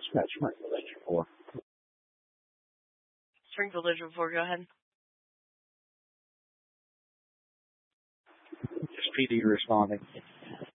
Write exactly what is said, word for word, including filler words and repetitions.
Scott Springfield, H four. Springfield District four, go ahead. Just P D responding.